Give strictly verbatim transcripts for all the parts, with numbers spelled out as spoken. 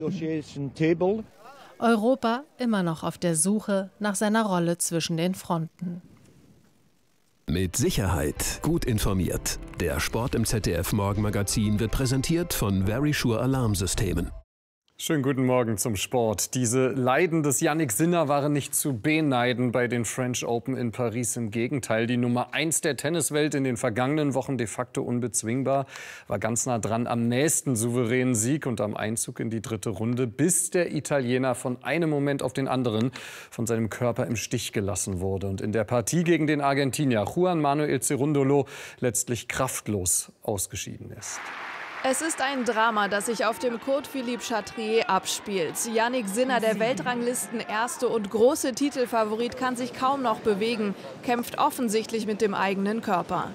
Europa immer noch auf der Suche nach seiner Rolle zwischen den Fronten. Mit Sicherheit gut informiert. Der Sport im Z D F Morgenmagazin wird präsentiert von Verisure Alarmsystemen. Schönen guten Morgen zum Sport. Diese Leiden des Jannik Sinner waren nicht zu beneiden bei den French Open in Paris. Im Gegenteil, die Nummer eins der Tenniswelt, in den vergangenen Wochen de facto unbezwingbar, war ganz nah dran am nächsten souveränen Sieg und am Einzug in die dritte Runde, bis der Italiener von einem Moment auf den anderen von seinem Körper im Stich gelassen wurde und in der Partie gegen den Argentinier Juan Manuel Cerúndolo letztlich kraftlos ausgeschieden ist. Es ist ein Drama, das sich auf dem Court Philippe Chatrier abspielt. Jannik Sinner, der Weltranglisten-erste und große Titelfavorit, kann sich kaum noch bewegen, kämpft offensichtlich mit dem eigenen Körper.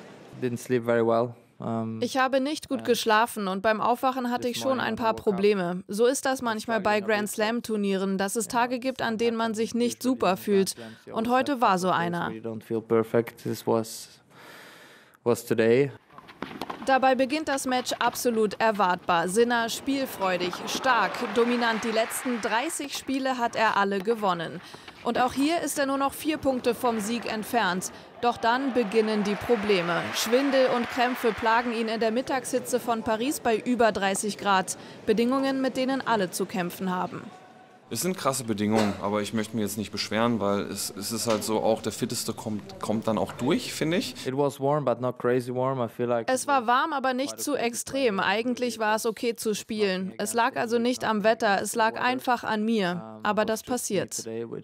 Ich habe nicht gut geschlafen und beim Aufwachen hatte ich schon ein paar Probleme. So ist das manchmal bei Grand Slam Turnieren, dass es Tage gibt, an denen man sich nicht super fühlt. Und heute war so einer. Dabei beginnt das Match absolut erwartbar. Sinner spielfreudig, stark, dominant. Die letzten dreißig Spiele hat er alle gewonnen. Und auch hier ist er nur noch vier Punkte vom Sieg entfernt. Doch dann beginnen die Probleme. Schwindel und Krämpfe plagen ihn in der Mittagshitze von Paris bei über dreißig Grad. Bedingungen, mit denen alle zu kämpfen haben. Es sind krasse Bedingungen, aber ich möchte mich jetzt nicht beschweren, weil es, es ist halt so, auch der Fitteste kommt, kommt dann auch durch, finde ich. Es war warm, aber nicht zu extrem. Eigentlich war es okay zu spielen. Es lag also nicht am Wetter, es lag einfach an mir. Aber das passiert.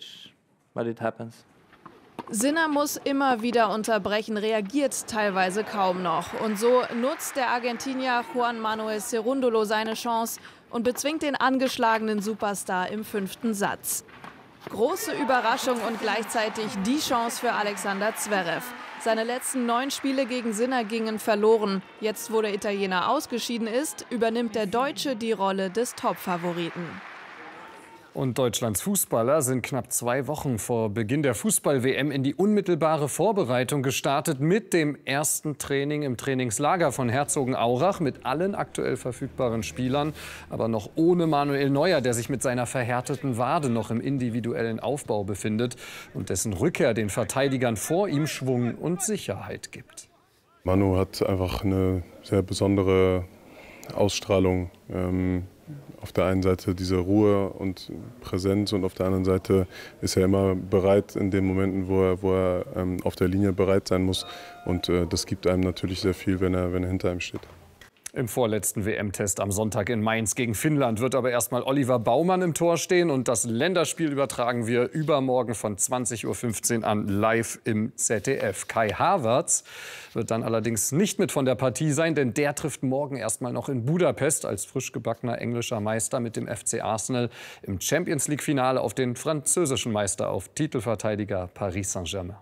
Sinner muss immer wieder unterbrechen, reagiert teilweise kaum noch. Und so nutzt der Argentinier Juan Manuel Cerúndolo seine Chance und bezwingt den angeschlagenen Superstar im fünften Satz. Große Überraschung und gleichzeitig die Chance für Alexander Zverev. Seine letzten neun Spiele gegen Sinner gingen verloren. Jetzt, wo der Italiener ausgeschieden ist, übernimmt der Deutsche die Rolle des Top-Favoriten. Und Deutschlands Fußballer sind knapp zwei Wochen vor Beginn der Fußball-W M in die unmittelbare Vorbereitung gestartet mit dem ersten Training im Trainingslager von Herzogenaurach mit allen aktuell verfügbaren Spielern, aber noch ohne Manuel Neuer, der sich mit seiner verhärteten Wade noch im individuellen Aufbau befindet und dessen Rückkehr den Verteidigern vor ihm Schwung und Sicherheit gibt. Manu hat einfach eine sehr besondere Ausstrahlung. Ähm Auf der einen Seite diese Ruhe und Präsenz und auf der anderen Seite ist er immer bereit in den Momenten, wo er, wo er ähm, auf der Linie bereit sein muss. Und äh, das gibt einem natürlich sehr viel, wenn er, wenn er hinter ihm steht. Im vorletzten W M-Test am Sonntag in Mainz gegen Finnland wird aber erstmal Oliver Baumann im Tor stehen. Und das Länderspiel übertragen wir übermorgen von zwanzig Uhr fünfzehn an live im Z D F. Kai Havertz wird dann allerdings nicht mit von der Partie sein, denn der trifft morgen erstmal noch in Budapest als frisch gebackener englischer Meister mit dem F C Arsenal im Champions-League-Finale auf den französischen Meister, auf Titelverteidiger Paris Saint-Germain.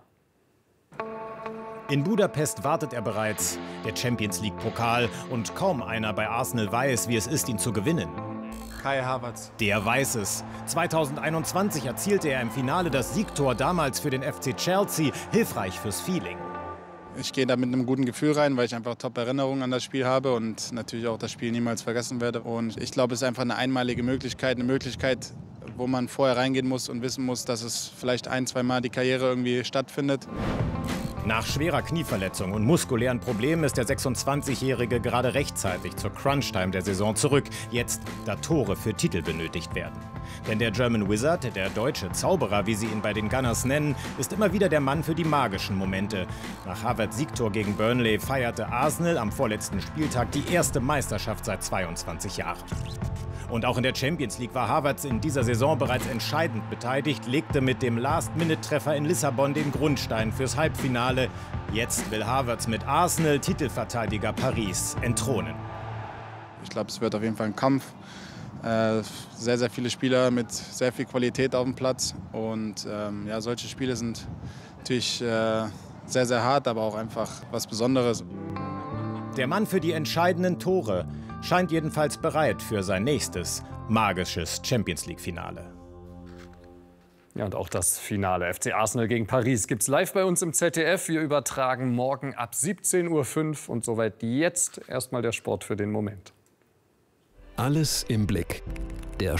In Budapest wartet er bereits, der Champions-League-Pokal. Und kaum einer bei Arsenal weiß, wie es ist, ihn zu gewinnen. Kai Havertz. Der weiß es. zweitausendeinundzwanzig erzielte er im Finale das Siegtor, damals für den F C Chelsea, hilfreich fürs Feeling. Ich gehe da mit einem guten Gefühl rein, weil ich einfach Top-Erinnerungen an das Spiel habe und natürlich auch das Spiel niemals vergessen werde. Und ich glaube, es ist einfach eine einmalige Möglichkeit, eine Möglichkeit, wo man vorher reingehen muss und wissen muss, dass es vielleicht ein, zwei Mal die Karriere irgendwie stattfindet. Nach schwerer Knieverletzung und muskulären Problemen ist der sechsundzwanzigjährige gerade rechtzeitig zur Crunch-Time der Saison zurück. Jetzt, da Tore für Titel benötigt werden. Denn der German Wizard, der deutsche Zauberer, wie sie ihn bei den Gunners nennen, ist immer wieder der Mann für die magischen Momente. Nach Havertz' Siegtor gegen Burnley feierte Arsenal am vorletzten Spieltag die erste Meisterschaft seit zweiundzwanzig Jahren. Und auch in der Champions League war Havertz in dieser Saison bereits entscheidend beteiligt, legte mit dem Last-Minute-Treffer in Lissabon den Grundstein fürs Halbfinale. Jetzt will Havertz mit Arsenal Titelverteidiger Paris entthronen. Ich glaube, es wird auf jeden Fall ein Kampf. Äh, sehr, sehr viele Spieler mit sehr viel Qualität auf dem Platz. Und ähm, ja, solche Spiele sind natürlich äh, sehr, sehr hart, aber auch einfach was Besonderes. Der Mann für die entscheidenden Tore scheint jedenfalls bereit für sein nächstes magisches Champions-League-Finale. Ja, und auch das Finale F C Arsenal gegen Paris gibt's live bei uns im Z D F. Wir übertragen morgen ab siebzehn Uhr fünf und soweit jetzt erstmal der Sport für den Moment. Alles im Blick. Der